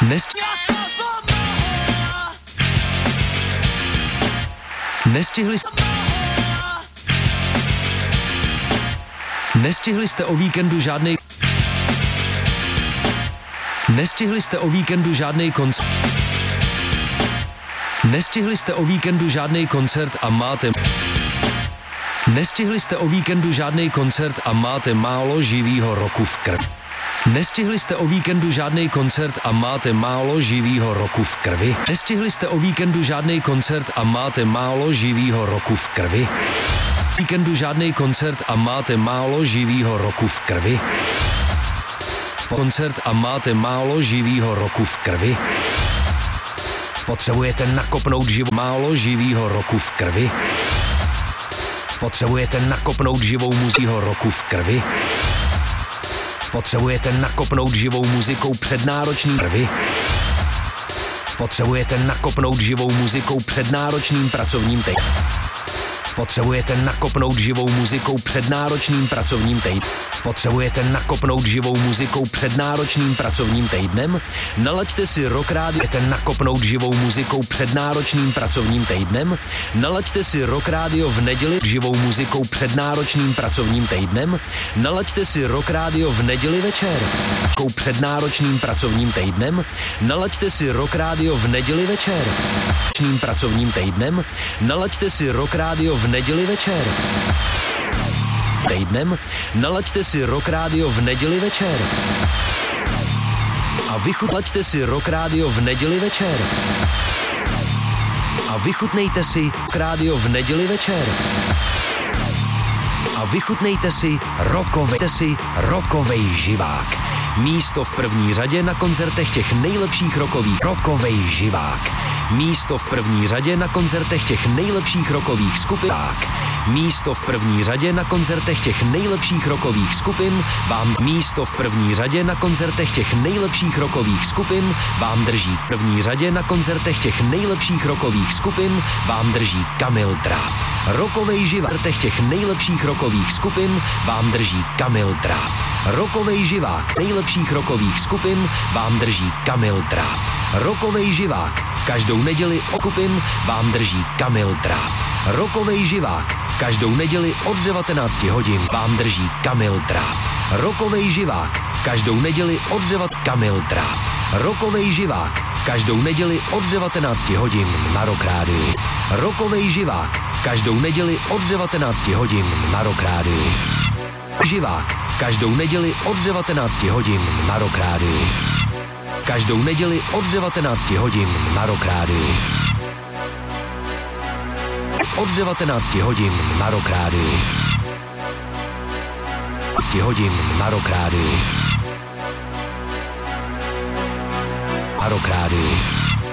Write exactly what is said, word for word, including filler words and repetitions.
Nest... Nestihli... Nestihli jste o víkendu žádnej... Nestihli jste o víkendu žádnej koncert... Nestihli jste o víkendu žádnej koncert a máte... Nestihli jste o víkendu žádnej koncert a máte málo živýho roku v krvi. Nestihli jste o víkendu žádnej koncert a máte málo živýho roku v krvi. Nestihli jste o víkendu žádnej koncert a máte málo živýho roku v krvi. Víkendu žádnej koncert a máte málo živýho roku v krvi. Koncert a máte málo živýho roku v krvi. Potřebujete nakopnout živo málo živýho roku v krvi. Potřebujete nakopnout živou muzikou roku v krvi. Potřebujete nakopnout živou muzikou před náročným krvi. Potřebujete nakopnout živou muzikou před náročným pracovním týdnem. Potřebujete nakopnout živou muzikou před náročným pracovním týdnem. Potřebujete nakopnout živou muzikou před náročným pracovním týdnem? Nalaďte si Rock Radio. Potřebujete nakopnout živou muzikou před náročným pracovním týdnem? Nalaďte si Rock Radio v neděli živou muzikou před náročným pracovním týdnem? Nalaďte si Rock Radio v neděli večer před náročným pracovním týdnem? Nalaďte si Rock Radio v neděli večer pracovním týdnem? Nalaďte si Rock Radio v neděli večer týdnem, nalaďte si Rock Radio v neděli večer. A vychutnaďte si Rock Radio v neděli večer. A vychutnejte si Rock Radio v neděli večer. A vychutnejte si rockovej, si rockovej živák. Místo v první řadě na koncertech těch nejlepších rockových rockovej živák. Místo v první řadě na koncertech těch nejlepších rockových skupin. Místo v první řadě na koncertech těch nejlepších rockových skupin vám místo v první řadě na koncertech těch nejlepších rockových skupin vám drží první řadě na koncertech těch nejlepších rockových skupin vám drží Kamil Dráp. Rockovej živák těch nejlepších rockových skupin vám drží Kamil Dráp. Rockovej živák nejlepších rockových skupin vám drží Kamil Dráp. Rockovej živák každou neděli okupin vám drží Kamil Dráp. Rockovej živák každou neděli od devatenácti hodin vám drží Kamil Dráp. Rockovej živák každou neděli od devat Kamil Dráp. Rockovej živák každou neděli od devatenácti hodin na Rock Rádiu. Rockovej živák každou neděli od devatenácti hodin na Rock Rádiu. Živák každou neděli od devatenácti hodin na Rock Rádiu. Každou neděli od devatenácti hodin na Rock Rádiu. Od devatenácti hodin na Rock Rádiu. devatenáct hodin na Rock Rádiu. Na Rock Rádiu.